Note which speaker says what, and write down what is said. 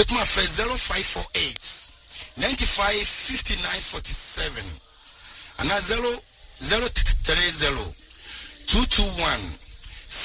Speaker 1: Obet my first 0548 95 59 47 and 030 221